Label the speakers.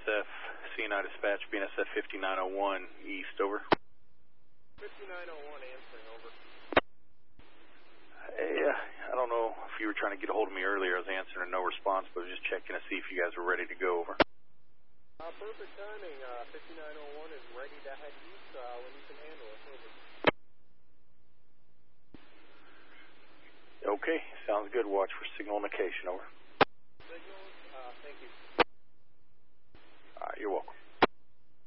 Speaker 1: BNSF, CNI dispatch, BNSF 5901 East, over.
Speaker 2: 5901 answering, over.
Speaker 1: Hey, I don't know if you were trying to get a hold of me earlier. I was answering a no response, but I was just checking to see if you guys were ready to go, over.
Speaker 2: Perfect timing. 5901 is ready to head east when you can handle it, over.
Speaker 1: Okay, sounds good. Watch for signal indication, over.
Speaker 2: Signals, thank you.
Speaker 1: All right, you're welcome.